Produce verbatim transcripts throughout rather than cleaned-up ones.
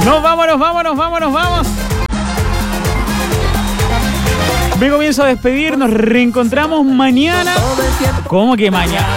Nos vámonos, vámonos, vámonos, vamos. Me comienzo a despedir, nos reencontramos mañana. ¿Cómo que mañana?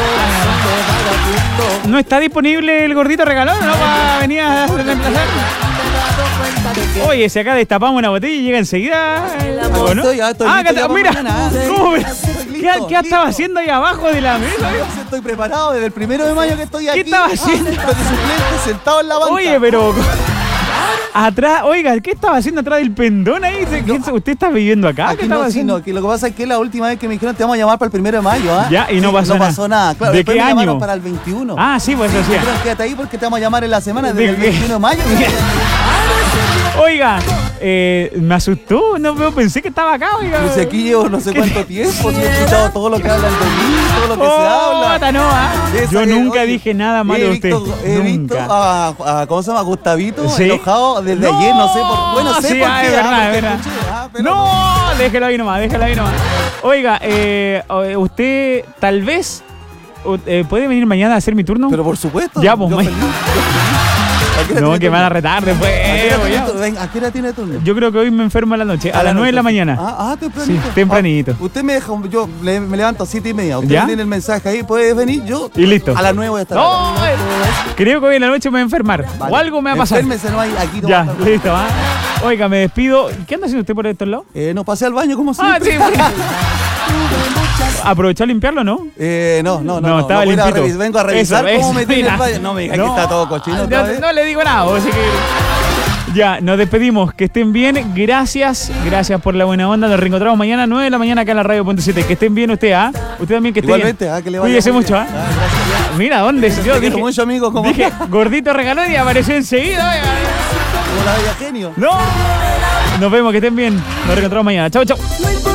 ¿No está disponible el gordito regalón, no? Para venir a reemplazar. Oye, si acá destapamos una botella y llega enseguida. ¿O no? Estoy, ya estoy ah, listo acá, mira. mañana, ¿eh? ¿Cómo? ¿Qué, listo, ¿Qué estaba haciendo ahí abajo de la mesa? Estoy preparado desde el primero de mayo que estoy aquí. ¿Qué estaba haciendo? Ah, de suplente, sentado en la banca. Oye, pero... Atrás, oiga, ¿qué estaba haciendo atrás del pendón ahí? ¿Qué, ¿Usted está viviendo acá? Aquí ¿Qué estaba no, sí, haciendo? no, que lo que pasa es que la última vez que me dijeron te vamos a llamar para el primero de mayo, ¿ah? Ya, y no sí, pasó no nada. pasó nada. Claro, ¿De después qué me año? llamaron para el veintiuno. Ah, sí, pues eso sí. Dijeron, quédate ahí porque te vamos a llamar en la semana ¿De del qué? veintiuno de mayo. Oiga, eh, me asustó, no me pensé que estaba acá, oiga. Pues aquí llevo no sé cuánto tiempo, si he escuchado todo lo que hablan de mí, todo lo que oh, se habla. Bata, no, ¿ah? Esa Yo que, nunca oye, dije nada malo he de usted. visto, He nunca. visto a, a, ¿cómo se llama? Gustavito ¿Sí? enojado desde No, ayer, no sé por Bueno, sé sí, por ah, qué. es verdad, ah, es porque verdad. escuché, ah, pero- No, déjelo ahí nomás, déjelo ahí nomás. Oiga, eh, usted tal vez eh, puede venir mañana a hacer mi turno. Pero por supuesto. Ya, pues, yo ma- feliz, yo feliz. ¿A qué hora No, tiene que me van a turno? retar después. ¿A qué hora pues, tiene ya. turno? Ven, ¿a qué hora tiene turno? Yo creo que hoy me enfermo a la noche, a, las nueve de la mañana. Ah, ah, tempranito. Sí, tempranito. Ah, usted me deja, un- yo le- me levanto a siete y media. Usted ¿Ya? tiene el mensaje ahí, puede venir, yo. Y listo. A las nueve voy a estar. No, acá. eh, creo que hoy en la noche me voy a enfermar. Vale. O algo me va a pasar. Enférmese, no hay aquí Ya, tomando- listo, ¿ah? Oiga, me despido. ¿Qué anda haciendo usted por estos lados? Eh, no pasé al baño como Ah, siempre. sí. ¿Aprovechó a limpiarlo, no? Eh, no, no, no. No, no, estaba voy a ir a limpito. revis- Vengo a revisar Eso, cómo eso, me tiene mira. el baño. No me diga No. que está todo cochino. Ah, otra no, vez. no le digo nada, así que... Ya, nos despedimos. Que estén bien. Gracias. Gracias por la buena onda. Nos reencontramos mañana nueve de la mañana acá en la radio punto siete. Que estén bien usted, ¿ah? Usted también que esté Igualmente, bien. ah, que le vaya Cuídese muy mucho, bien. ¿ah? Ah, gracias. Mira, ¿dónde? Yo Te quiero dije, mucho, amigo. Como dije, gordito regaló y apareció enseguida. oiga. como la bella genio. No. Nos vemos, que estén bien. Nos reencontramos mañana. Chau, chau.